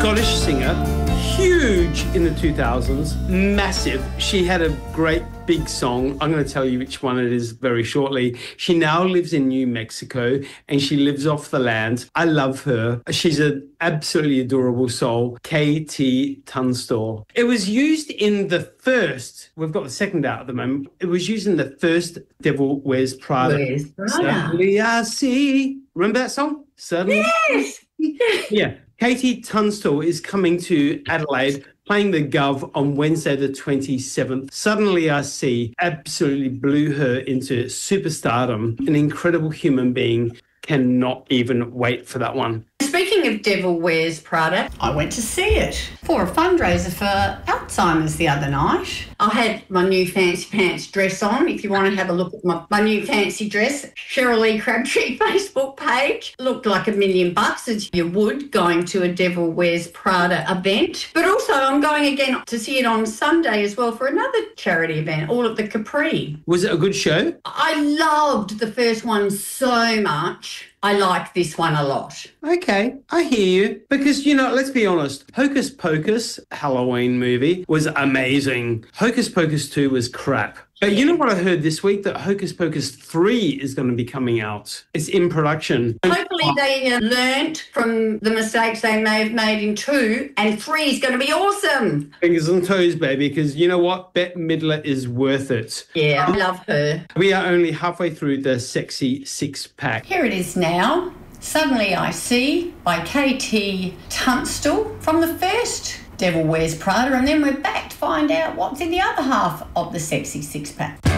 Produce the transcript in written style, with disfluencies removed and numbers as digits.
Scottish singer, huge in the 2000s, massive. She had a great big song. I'm going to tell you which one it is very shortly. She now lives in New Mexico and she lives off the land. I love her. She's an absolutely adorable soul. KT Tunstall. It was used in the first, we've got the second out at the moment, it was used in the first Devil Wears Prada. Where's Prada? Suddenly I see. Remember that song? Suddenly. Yes! Yeah. KT Tunstall is coming to Adelaide, playing the Gov on Wednesday the 27th. Suddenly I See absolutely blew her into superstardom. An incredible human being. Cannot even wait for that one. Speaking of Devil Wears Prada, I went to see it for a fundraiser for Alzheimer's the other night. I had my new fancy pants dress on. If you want to have a look at my new fancy dress, Cheryl Lee Crabtree Facebook page. Looked like $1 million, as you would, going to a Devil Wears Prada event. But also I'm going again to see it on Sunday as well for another charity event, all at the Capri. Was it a good show? I loved the first one so much. I like this one a lot. Okay, I hear you. Because, you know, let's be honest, Hocus Pocus, Halloween movie, was amazing. Hocus Pocus 2 was crap. But you know what I heard this week? That Hocus Pocus 3 is going to be coming out. It's in production. Hopefully they learnt from the mistakes they may have made in 2, and 3 is going to be awesome. Fingers on toes, baby, because you know what? Bette Midler is worth it. Yeah, I love her. We are only halfway through the sexy six-pack. Here it is now. Suddenly I See by KT Tunstall from the first Devil Wears Prada, and then we're back to find out what's in the other half of the sexy six-pack.